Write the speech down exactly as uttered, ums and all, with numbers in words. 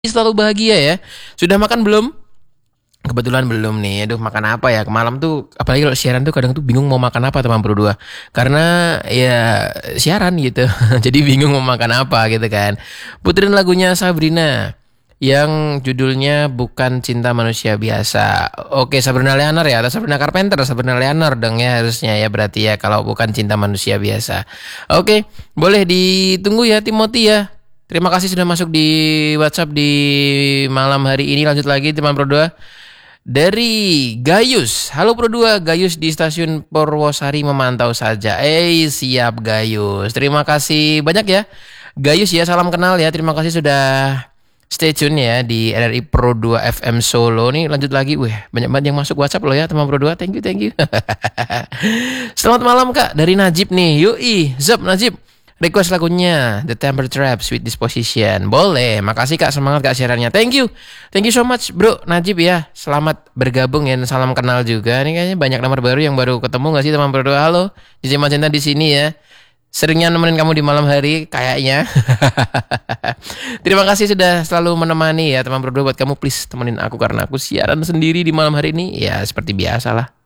Selalu bahagia ya. Sudah makan belum? Kebetulan belum nih. Aduh, makan apa ya? Malam tuh apalagi kalau siaran tuh kadang tuh bingung mau makan apa teman berdua. Karena ya siaran gitu. Jadi bingung mau makan apa gitu kan. Puterin lagunya Sabrina yang judulnya Bukan Cinta Manusia Biasa. Oke, Sabrina Leonard ya, atau Sabrina Carpenter, Sabrina Leonard dong ya harusnya ya, berarti ya kalau Bukan Cinta Manusia Biasa. Oke, boleh ditunggu ya Timothy ya. Terima kasih sudah masuk di WhatsApp di malam hari ini. Lanjut lagi teman Pro dua. Dari Gayus. Halo Pro dua, Gayus di stasiun Purwosari memantau saja. Eh, siap Gayus. Terima kasih banyak ya. Gayus ya, salam kenal ya. Terima kasih sudah stay tune ya di R R I Pro dua F M Solo. Nih lanjut lagi. Wih, banyak banget yang masuk WhatsApp loh ya teman Pro dua. Thank you, thank you. Selamat malam Kak, dari Najib nih. Yoi, Zap Najib. Request lagunya The Temper Trap Sweet Disposition. Boleh, makasih Kak, semangat Kak siarannya. Thank you. Thank you so much Bro Najib ya. Selamat bergabung ya, salam kenal juga. Ini kayaknya banyak nomor baru yang baru ketemu gak sih teman berdua. Halo, Jiji Magenta di sini ya. Seringnya nemenin kamu di malam hari kayaknya. Terima kasih sudah selalu menemani ya teman berdua. Buat kamu please temenin aku karena aku siaran sendiri di malam hari ini. Ya seperti biasa lah.